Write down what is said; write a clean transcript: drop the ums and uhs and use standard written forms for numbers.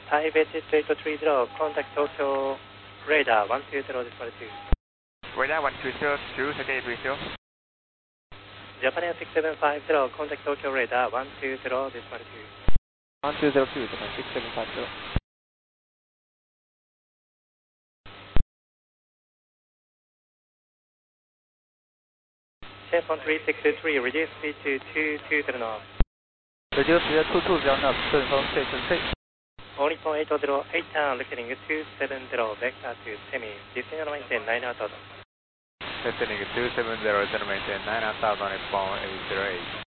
Taipei 2830, contact Tokyo radar 120 decimal 2. Radar 120, 3830. Japan Air 6750, contact Tokyo radar 120 decimal 2. 1202, Japan 6750. Shepon 3623, reduce speed to 220 knots. Reduce speed to 220 knots, 顺风673. Only Nippon 808, turn reckoning 270, vector to semi, descend maintain 9 out. Listening 270, center maintain 9,000 on Nippon 808.